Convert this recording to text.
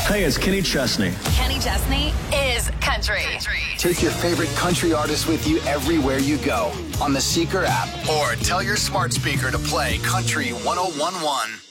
Hey, it's Kenny Chesney. Kenny Chesney is country. Take your favorite country artist with you everywhere you go on the Seeker app or tell your smart speaker to play Country 1011.